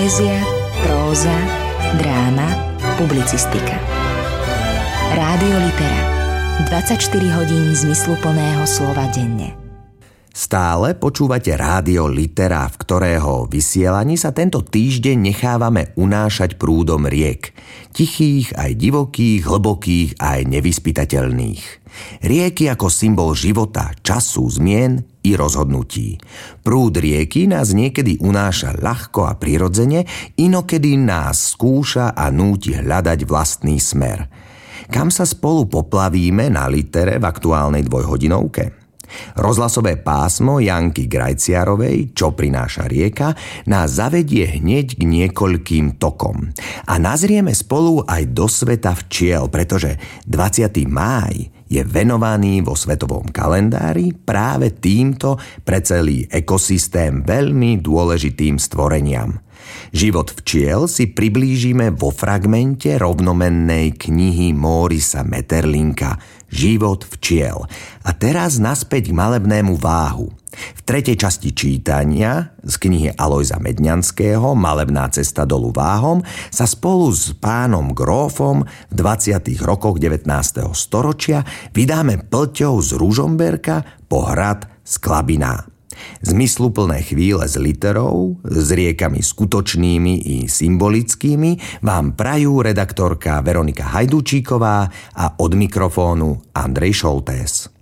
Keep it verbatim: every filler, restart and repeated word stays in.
Poézia, próza, dráma, publicistika. Rádio Litera. dvadsaťštyri hodín zmysluplného slova denne. Stále počúvate Rádio Litera, v ktorého vysielaní sa tento týždeň nechávame unášať prúdom riek. Tichých, aj divokých, hlbokých, aj nevyspytateľných. Rieky ako symbol života, času, zmien i rozhodnutí. Prúd rieky nás niekedy unáša ľahko a prirodzene, inokedy nás skúša a núti hľadať vlastný smer. Kam sa spolu poplavíme na Litere v aktuálnej dvojhodinovke? Rozhlasové pásmo Janky Grajciarovej, Čo prináša rieka, nás zavedie hneď k niekoľkým tokom. A nazrieme spolu aj do sveta včiel, pretože dvadsiaty máj je venovaný vo svetovom kalendári práve týmto pre celý ekosystém veľmi dôležitým stvoreniam. Život včiel si priblížime vo fragmente rovnomennej knihy Mórisa Maeterlinka Život včiel. A teraz naspäť k malebnému váhu. V tretej časti čítania z knihy Alojza Medňanského Malebná cesta dolu váhom sa spolu s pánom Grófom v dvadsiatych rokoch devätnásteho storočia vydáme plťou z Ružomberka po hrad z Klabiná. Zmysluplné chvíle s literou, s riekami skutočnými i symbolickými vám prajú redaktorka Veronika Hajdúčíková a od mikrofónu Andrej Šoltés.